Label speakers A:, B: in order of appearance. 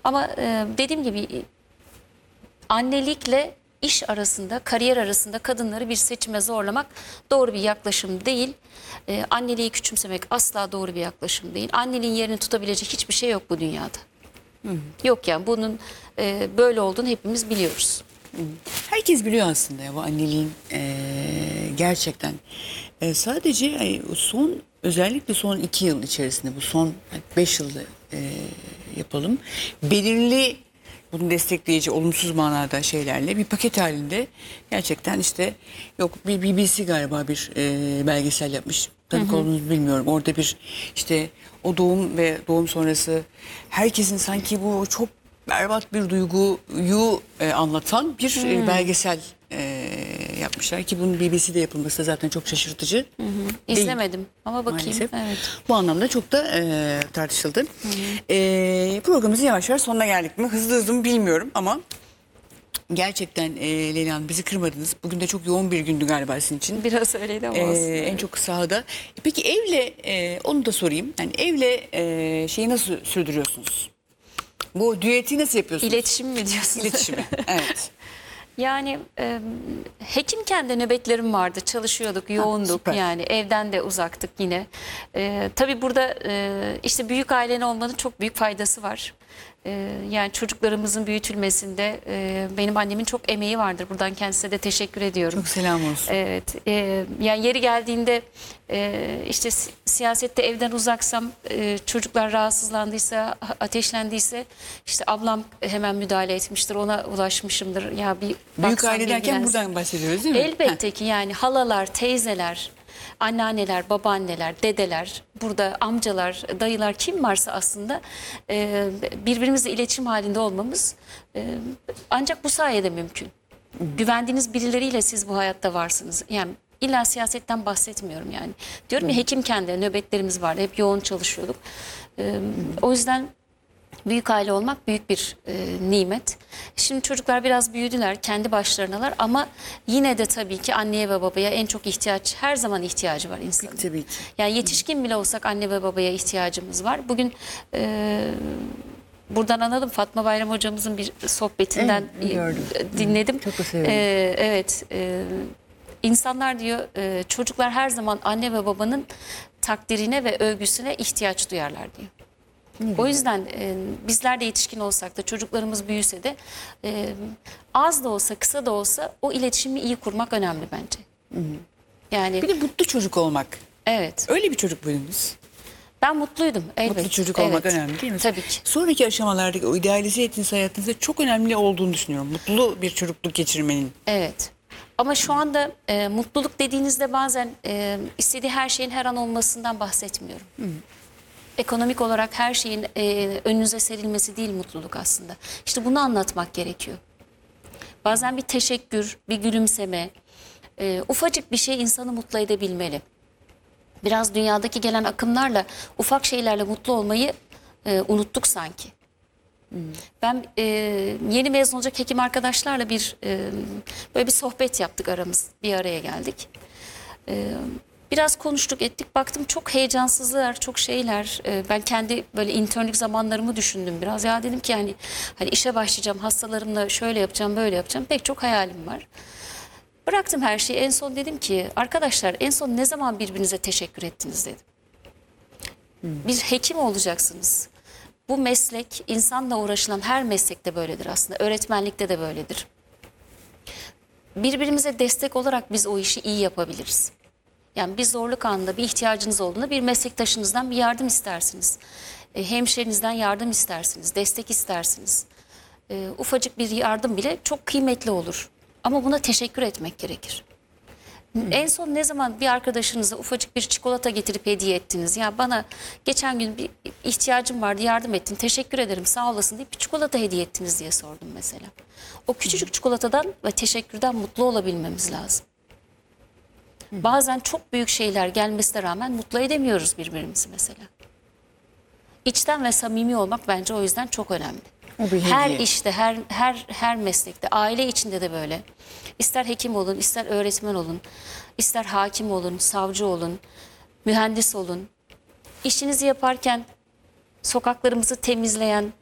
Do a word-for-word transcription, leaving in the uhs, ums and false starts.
A: Ama e, dediğim gibi annelikle iş arasında, kariyer arasında kadınları bir seçime zorlamak doğru bir yaklaşım değil. Ee, anneliği küçümsemek asla doğru bir yaklaşım değil. Anneliğin yerini tutabilecek hiçbir şey yok bu dünyada. Hı. Yok yani bunun e, böyle olduğunu hepimiz biliyoruz.
B: Herkes biliyor aslında ya bu anneliğin e, gerçekten e, sadece e, son özellikle son iki yıl içerisinde bu son beş yılda e, yapalım belirli bunu destekleyici olumsuz manada şeylerle bir paket halinde gerçekten işte yok bir B B C galiba bir e, belgesel yapmış. Tanık olduğunuzu bilmiyorum. Orada bir işte o doğum ve doğum sonrası herkesin sanki bu çok berbat bir duyguyu e, anlatan bir
A: Hmm.
B: e, belgesel e, yapmışlar ki bunun B B C'de yapılması da zaten çok şaşırtıcı.
A: Hı hı. İzlemedim ama bakayım.
B: Maalesef.
A: Evet.
B: Bu anlamda çok da e, tartışıldı. Hı hı. E, programımızın yavaş yavaş sonuna geldik mi? Hızlı hızlı mı bilmiyorum ama gerçekten e, Leyla Hanım bizi kırmadınız. Bugün de çok yoğun bir gündü galiba sizin için.
A: Biraz öyleydi ama
B: Ee,
A: aslında.
B: En çok sahada. E, peki evle e, onu da sorayım. Yani evle e, şeyi nasıl sürdürüyorsunuz? Bu düeti nasıl yapıyorsunuz?
A: İletişim mi diyorsunuz?
B: İletişimi. Evet.
A: Yani e, hekimken de nöbetlerim vardı, çalışıyorduk, yoğunduk,
B: süper.
A: yani evden de uzaktık yine. E, tabii burada e, işte büyük ailen olmanın çok büyük faydası var. E, yani çocuklarımızın büyütülmesinde e, benim annemin çok emeği vardır. Buradan kendisine de teşekkür ediyorum.
B: Çok selam olsun.
A: Evet, e, yani yeri geldiğinde e, işte si- siyasette evden uzaksam, e, çocuklar rahatsızlandıysa, a- ateşlendiyse işte ablam hemen müdahale etmiştir, ona ulaşmışımdır. Ya bir
B: Büyük
A: baksan,
B: aile derken
A: bilgilensin.
B: buradan bahsediyoruz değil mi?
A: Elbette ki yani halalar, teyzeler, anneanneler, babaanneler, dedeler, burada amcalar, dayılar kim varsa aslında e, birbirimizle iletişim halinde olmamız e, ancak bu sayede mümkün. Güvendiğiniz birileriyle siz bu hayatta varsınız. Yani illa siyasetten bahsetmiyorum yani. Diyorum ya hekimken de nöbetlerimiz vardı. Hep yoğun çalışıyorduk. E, o yüzden büyük aile olmak büyük bir e, nimet. Şimdi çocuklar biraz büyüdüler, kendi başlarınalar ama yine de tabii ki anneye ve babaya en çok ihtiyaç, her zaman ihtiyacı var insanın.
B: Tabii ki.
A: Yani yetişkin bile olsak anne ve babaya ihtiyacımız var. Bugün e, buradan anladım, Fatma Bayram hocamızın bir sohbetinden
B: Evet, gördüm.
A: e, dinledim.
B: Çok da severim.
A: E, evet, e, insanlar diyor e, çocuklar her zaman anne ve babanın takdirine ve övgüsüne ihtiyaç duyarlar diyor. O yüzden e, bizler de yetişkin olsak da çocuklarımız büyüse de e, az da olsa kısa da olsa o iletişimi iyi kurmak önemli bence. Yani
B: Bir de mutlu çocuk olmak.
A: evet,
B: Öyle bir çocuk muydunuz?
A: ben mutluydum elbette.
B: Mutlu çocuk olmak
A: Evet,
B: önemli değil mi?
A: tabii ki.
B: Sonraki aşamalardaki o idealize ettiğiniz hayatınızda çok önemli olduğunu düşünüyorum. Mutlu bir çocukluk geçirmenin.
A: Evet. Ama şu anda e, mutluluk dediğinizde bazen e, istediği her şeyin her an olmasından bahsetmiyorum. Ekonomik olarak her şeyin e, önünüze serilmesi değil mutluluk aslında. İşte bunu anlatmak gerekiyor. Bazen bir teşekkür, bir gülümseme, e, ufacık bir şey insanı mutlu edebilmeli. Biraz dünyadaki gelen akımlarla, ufak şeylerle mutlu olmayı e, unuttuk sanki. Ben e, yeni mezun olacak hekim arkadaşlarla bir e, böyle bir sohbet yaptık, aramız bir araya geldik. E, biraz konuştuk ettik, baktım çok heyecansızlar, çok şeyler. E, ben kendi böyle internlük zamanlarımı düşündüm biraz. Ya dedim ki yani hani işe başlayacağım, hastalarımla şöyle yapacağım, böyle yapacağım, pek çok hayalim var. Bıraktım her şeyi, en son dedim ki arkadaşlar en son ne zaman birbirinize teşekkür ettiniz dedim. Bir hekim olacaksınız. Bu meslek, insanla uğraşılan her meslekte böyledir aslında. Öğretmenlikte de böyledir. Birbirimize destek olarak biz o işi iyi yapabiliriz. Yani bir zorluk anında, bir ihtiyacınız olduğunda bir meslektaşınızdan bir yardım istersiniz. E, hemşerinizden yardım istersiniz, destek istersiniz. E, ufacık bir yardım bile çok kıymetli olur. Ama buna teşekkür etmek gerekir. En son ne zaman bir arkadaşınıza ufacık bir çikolata getirip hediye ettiniz? Ya bana geçen gün bir ihtiyacım vardı, yardım ettin, teşekkür ederim, sağ olasın deyip bir çikolata hediye ettiniz diye sordum mesela. O küçücük çikolatadan ve teşekkürden mutlu olabilmemiz lazım. Bazen çok büyük şeyler gelmesine rağmen mutlu edemiyoruz birbirimizi mesela. İçten ve samimi olmak bence o yüzden çok önemli. Her işte, her her her meslekte, aile içinde de böyle. İster hekim olun, ister öğretmen olun, ister hakim olun, savcı olun, mühendis olun. İşinizi yaparken sokaklarımızı temizleyen,